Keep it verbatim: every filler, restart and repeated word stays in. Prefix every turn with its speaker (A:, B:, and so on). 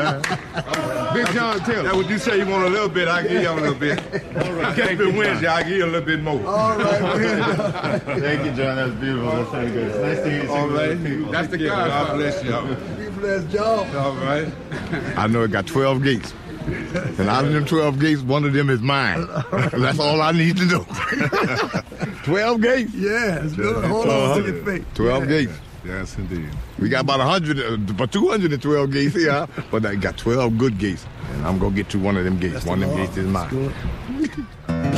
A: Big John Taylor.
B: That what you say you want a little bit, I give you a little bit. All right. Catch me Wednesday, I give you a little bit more.
A: All right,
C: Thank you, John. That's beautiful. That's very good. It's nice to hear you.
B: All right.
A: That's the guy.
B: God bless you.
A: Be blessed, John.
B: All right.
D: I know it got twelve gates. And out of them twelve gates, one of them is mine. That's all I need to know. twelve gates?
A: Yeah, it's good. Hold on to your feet.
D: twelve
A: yeah.
D: gates.
B: Yes, indeed.
D: We got about one hundred, uh, about two hundred twelve gates here, but I got twelve good gates. And I'm going to get to one of them gates.
A: That's
D: one
A: the
D: of them
A: law.
D: gates is mine.
A: That's good.